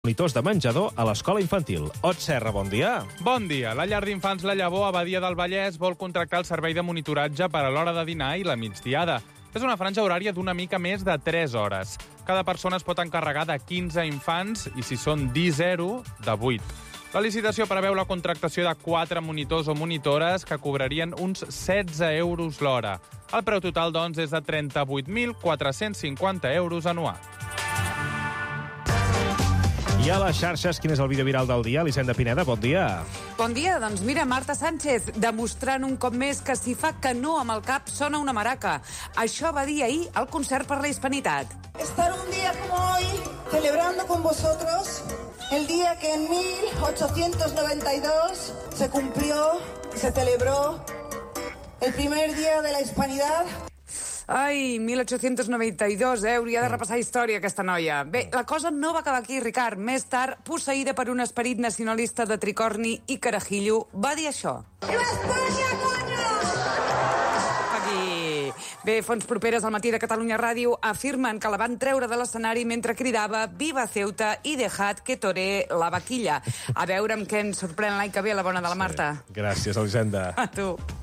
monitors de menjador a l'escola infantil. Ot Serra, bon dia. Bon dia. La llar d'infants La Llavor, a Badia del Vallès, vol contractar el servei de monitoratge per a l'hora de dinar i la migdiada. És una franja horària d'una mica més de 3 hores. Cada persona es pot encarregar de 15 infants i, si són D0, de 8. La licitació preveu la contractació de 4 monitors o monitores que cobrarien uns 16 euros l'hora. El preu total, doncs, és de 38.450 euros anuals. I a les xarxes, quin és el vídeo viral del dia? Elisenda Pineda, bon dia. Bon dia, doncs mira, Marta Sánchez, demostrant un cop més que si fa que no amb el cap sona una maraca. Això va dir ahir al concert per la Hispanitat. Estar un día como hoy, celebrando con vosotros, el día que en 1892 se cumplió y se celebró el primer día de la Hispanidad. Ai, 1892, hauria de repassar història, aquesta noia. Bé, la cosa no va acabar aquí, Ricard. Més tard, posseïda per un esperit nacionalista de tricorni i carajillo, va dir això. ¡Viva España, coño! Aquí. Bé, fonts properes al Matí de Catalunya Ràdio afirmen que la van treure de l'escenari mentre cridava Viva Ceuta i dejad que toree la vaquilla. A veure amb què ens sorprèn l'any que ve la bona de la Marta. Gràcies, Elisenda. A tu.